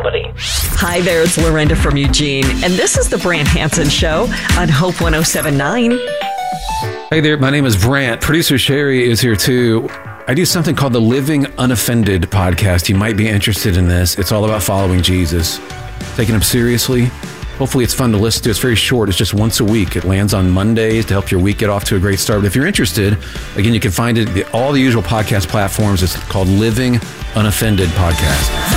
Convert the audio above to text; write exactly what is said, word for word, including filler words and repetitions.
accountability. Hi there, it's Lorinda from Eugene, and this is the Brant Hansen Show on Hope one oh seven point nine. Hey there, my name is Brant. Producer Sherry is here too. I do something called the Living Unoffended podcast. You might be interested in this. It's all about following Jesus, taking him seriously. Hopefully it's fun to listen to. It's very short. It's just once a week. It lands on Mondays to help your week get off to a great start. But if you're interested, again, you can find it at all the usual podcast platforms. It's called Living Unoffended Podcast.